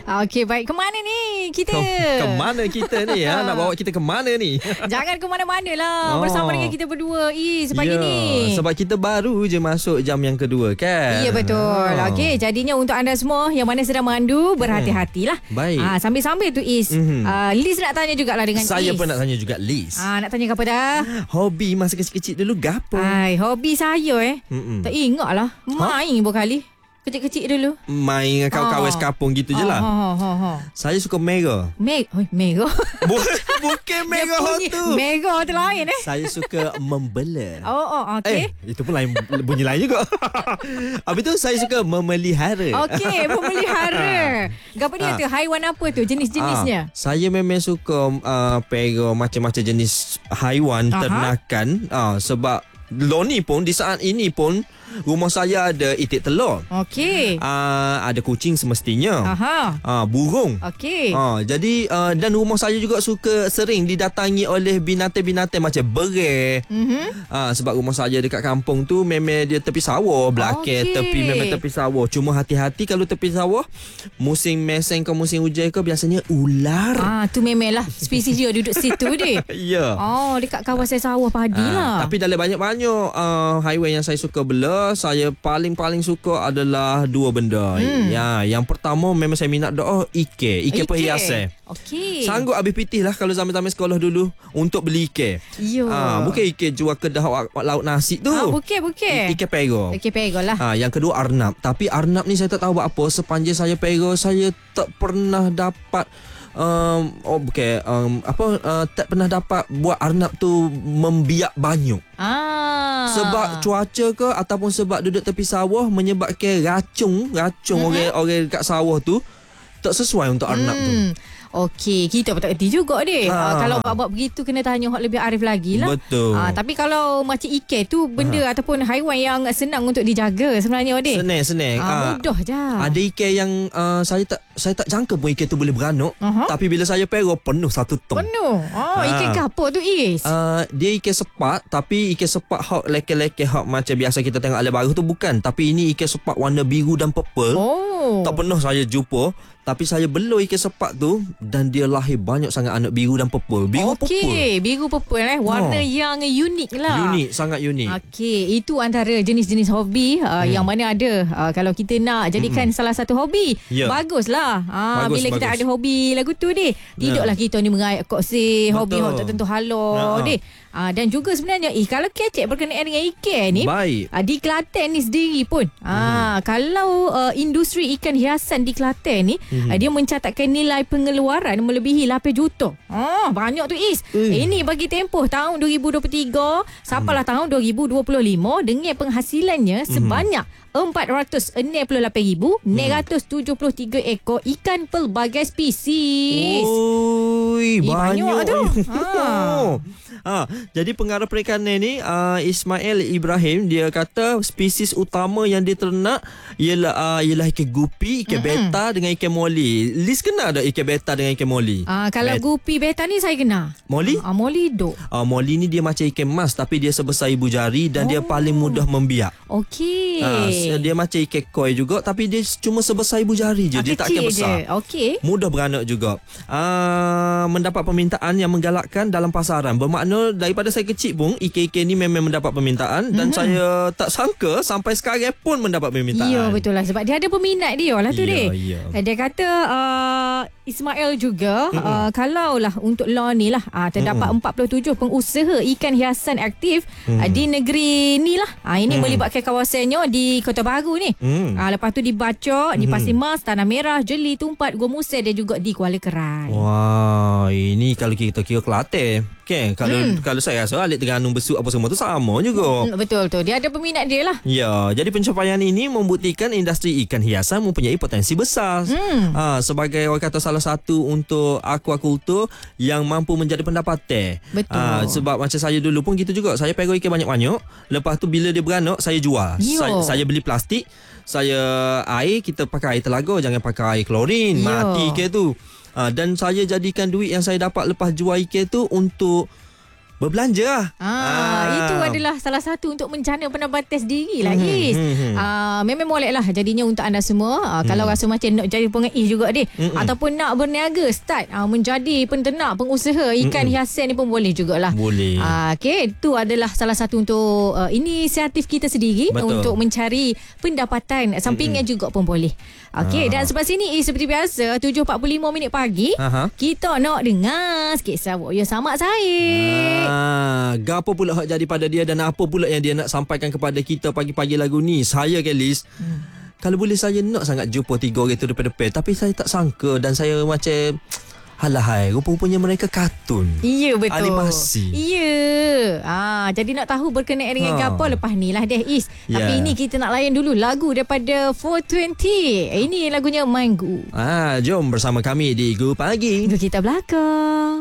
Okey, baik. Kemana ni kita? Kemana kita ni? Nak bawa kita kemana ni? Jangan ke mana-mana lah. Bersama dengan kita berdua pagi ni. Sebab kita baru je masuk jam yang kedua kan? Ya, betul. Okey, jadinya untuk anda semua yang mana sedang mandu, berhati-hatilah. Baik. Sambil-sambil tu Liz nak tanya jugalah dengan Saya Is. pun nak tanya juga Liz. Nak tanya apa dah? Hobi masa kecil-kecil dulu gapo? Hobi saya tak ingat lah. Main beberapa kali. Kecil-kecil dulu. Main dengan kawan-kawan sekampung gitu je lah. Saya suka mega. Mega? Bukan mega hot tu. Mega tu lain Saya suka membela. Okey. Itu pun lain, bunyi lain juga. Habis tu saya suka memelihara. Okey, memelihara. Apa dia tu? Haiwan apa tu? Jenis-jenisnya? Saya memang suka pega macam-macam jenis haiwan ternakan. Sebab ni pun di saat ini pun rumah saya ada itik telur. Okey. Ada kucing semestinya. Burung. Okey. Jadi dan rumah saya juga sering didatangi oleh binatang-binatang macam berai. Sebab rumah saya dekat kampung tu memang dia tepi sawah, belakang tepi memang tepi sawah. Cuma hati-hati kalau tepi sawah musim meseng ke musim hujan ke biasanya ular. Tu memanglah spesies dia duduk situ dia. Ya. Dekat kawasan sawah padi lah. Tapi dalam banyak-banyak haiwan yang saya suka bela, saya paling suka adalah dua benda. Yang pertama memang saya minat ikan perhiasan. Okey. Sanggup habis pitih lah kalau zaman-zaman sekolah dulu untuk beli ikan. Bukan ikan jual kedah laut nasi tu. Bukan. Ikan pera. Ikan pera lah. Yang kedua arnab. Tapi arnab ni saya tak tahu buat apa. Sepanjang saya pera, saya tak pernah dapat tak pernah dapat buat arnab tu membiak banyak. Sebab cuaca ke ataupun sebab duduk tepi sawah menyebabkan racun orang kat sawah tu tak sesuai untuk arnab tu. Okey, kita pun tak kerti juga deh. Kalau buat begitu kena tanya hak lebih arif lagi lah. Betul. Tapi kalau macam ikan tu benda ataupun haiwan yang senang untuk dijaga sebenarnya deh. Senang. Mudah je. Ada ikan yang saya tak jangka pun ikan tu boleh beranak. Tapi bila saya pera penuh satu tong. Penuh. Ikan apa tu Is? Dia ikan sepat, tapi ikan sepat hak leke-leke hak macam biasa kita tengok ala baru tu bukan. Tapi ini ikan sepat warna biru dan purple. Tak pernah saya jumpa. Tapi saya bela ikan sepat tu dan dia lahir banyak sangat anak biru dan purple. Biru purple Warna yang unik lah. Sangat unik. Okey, itu antara jenis-jenis hobi yang mana ada. Kalau kita nak jadikan salah satu hobi, baguslah. Bila kita ada hobi lagu tu deh. Tidaklah kita ni mengayak koksi hobi hok tertentu halo deh. Dan juga sebenarnya kalau kecek berkenaan dengan ikan ni, di Kelantan ni sendiri pun kalau industri ikan hiasan di Kelantan ni dia mencatatkan nilai pengeluaran melebihi 8 juta. Banyak tu Is. Ini bagi tempoh tahun 2023 sampailah tahun 2025 dengan penghasilannya sebanyak 468,973 ekor ikan pelbagai spesies. Banyak tu. Jadi pengarah perikanan ni Ismail Ibrahim, dia kata spesies utama yang diternak ialah ikan gupi, ikan beta dengan ikan moli. Liz kenal tak ikan beta dengan ikan moli? Kalau gupi beta ni saya kenal. Moli? Moli duk. Moli ni dia macam ikan mas tapi dia sebesar ibu jari dan dia paling mudah membiak. Okey. Dia macam ikan koi juga tapi dia cuma sebesar ibu jari je. Dia takkan besar. Okey. Mudah beranak juga. Mendapat permintaan yang menggalakkan dalam pasaran. Bermakna daripada saya kecil pun ikan-ikan ni memang mendapat permintaan dan saya tak sangka sampai sekarang pun mendapat permintaan. Ya, betul lah sebab dia ada peminat dia lah tu deh. Dia kata Ismail juga kalaulah untuk law ni lah terdapat 47 pengusaha ikan hiasan aktif di negeri ni lah. Ini melibatkan kawasannya di Kota Baru ni. Lepas tu di Bacok, di Pasir Mas, Tanah Merah, Jeli, Tumpat, Gua Musai dan juga di Kuala Kerai. Wah, ini kalau kita kira Kelantan. Okay, kalau saya rasa Alik Terengganu Besut apa semua tu sama juga. Betul tu. Dia ada peminat dia lah. Ya, jadi pencapaian ini membuktikan industri ikan hiasan mempunyai potensi besar. Sebagai orang kata salah satu untuk aquaculture yang mampu menjadi pendapatan. Betul. Sebab macam saya dulu pun gitu juga. Saya pega ikan banyak-banyak. Lepas tu bila dia beranak saya jual. Saya beli plastik. Air kita pakai air telaga, jangan pakai air klorin. Mati ikan tu. Dan saya jadikan duit yang saya dapat lepas jual ikan tu untuk berbelanja lah. Itu adalah salah satu untuk menjana pendapatan sendiri lah, Is. Memang molek lah jadinya untuk anda semua. Kalau rasa macam nak jadi pengais juga deh, ataupun nak berniaga, start menjadi penternak, pengusaha ikan hiasan ni pun boleh jugalah. Boleh. Okey, itu adalah salah satu untuk inisiatif kita sendiri. Betul. Untuk mencari pendapatan sampingan juga pun boleh. Okey, dan selepas ini seperti biasa 7.45 pagi, kita nak dengar sikit sawak ya sama saya. Gapo pula hak jadi pada dia dan apa pula yang dia nak sampaikan kepada kita pagi-pagi lagu ni. Saya Kelis, kalau boleh saya nak sangat jumpa 3 orang tu depan-depan, tapi saya tak sangka dan saya macam halahai, rupa-rupanya mereka kartun. Ya, betul. Animasi. Ya. Jadi nak tahu berkenaan dengan gapo lepas ni lah deh, Is. Tapi ini kita nak layan dulu lagu daripada 420. Ini lagunya Minggu. Jom bersama kami di Go Pagi. Kita belakang.